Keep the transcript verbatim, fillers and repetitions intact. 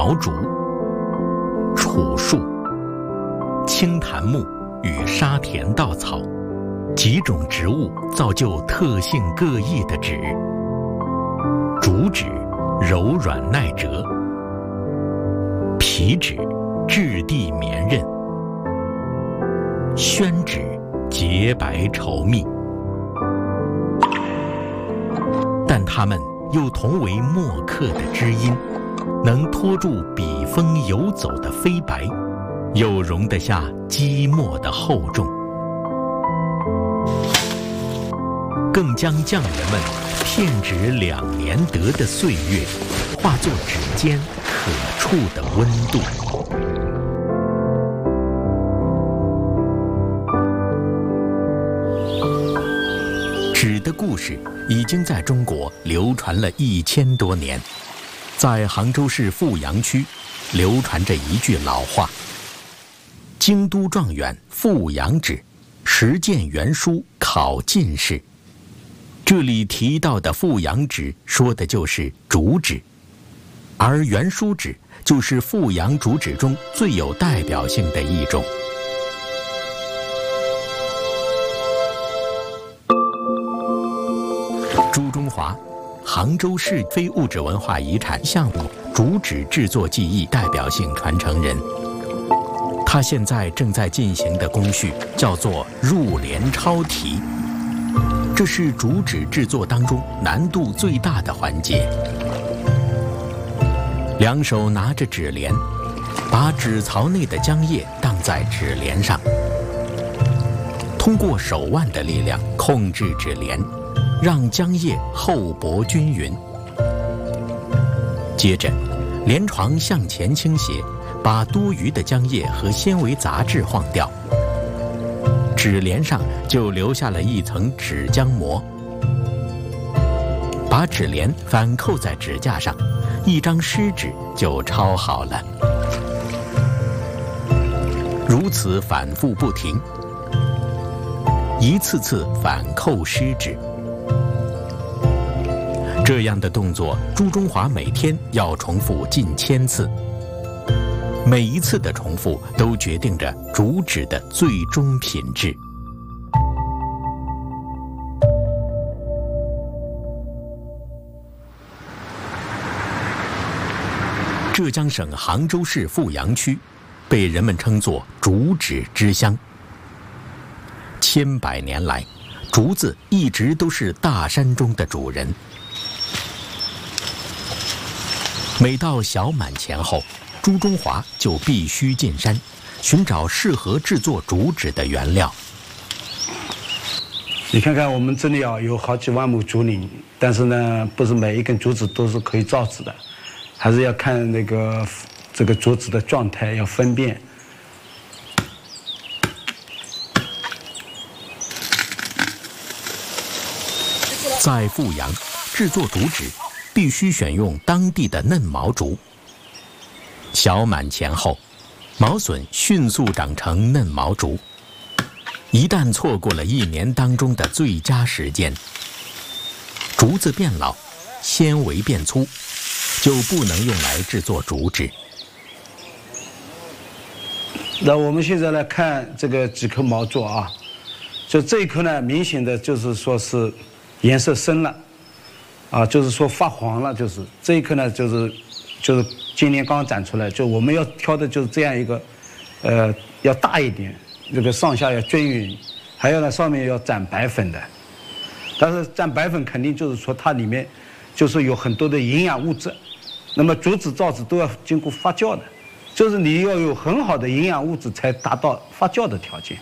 毛竹、楚树、青檀木与沙田稻草几种植物造就特性各异的纸。竹纸柔软耐折，皮纸质地绵韧，宣纸洁白稠密。但它们又同为墨客的知音，能拖住笔锋游走的飞白，又容得下积墨的厚重，更将匠人们片纸两年得的岁月，化作指尖可触的温度。纸的故事已经在中国流传了一千多年。在杭州市富阳区，流传着一句老话：“京都状元富阳纸，实践原书考进士。”这里提到的富阳纸说的就是竹纸，而原书纸就是富阳竹纸中最有代表性的一种。朱中华，杭州市非物质文化遗产项目竹纸制作技艺代表性传承人。他现在正在进行的工序叫做入帘抄题，这是竹纸制作当中难度最大的环节。两手拿着纸帘，把纸槽内的浆液荡在纸帘上，通过手腕的力量控制纸帘，让浆液厚薄均匀。接着，连床向前倾斜，把多余的浆液和纤维杂质晃掉，纸帘上就留下了一层纸浆膜。把纸帘反扣在纸架上，一张湿纸就抄好了。如此反复不停，一次次反扣湿纸。这样的动作，朱中华每天要重复近千次，每一次的重复都决定着竹纸的最终品质。浙江省杭州市富阳区被人们称作竹纸之乡。千百年来，竹子一直都是大山中的主人。每到小满前后，朱中华就必须进山，寻找适合制作竹纸的原料。 你看看我们这里啊，有好几万亩竹林，但是呢，不是每一根竹子都是可以造纸的，还是要看那个这个竹子的状态，要分辨。 在富阳，制作竹纸必须选用当地的嫩毛竹。小满前后，毛笋迅速长成嫩毛竹。一旦错过了一年当中的最佳时间，竹子变老，纤维变粗，就不能用来制作竹纸。 那我们现在来看这个几颗毛座啊，就这一颗呢，明显的就是说是颜色深了。啊，就是说发黄了，就是这一颗呢，就是就是今年刚刚长出来，就我们要挑的就是这样一个，呃，要大一点，这个上下要均匀，还有呢上面要沾白粉的，但是沾白粉肯定就是说它里面就是有很多的营养物质，那么竹子造纸都要经过发酵的，就是你要有很好的营养物质才达到发酵的条件。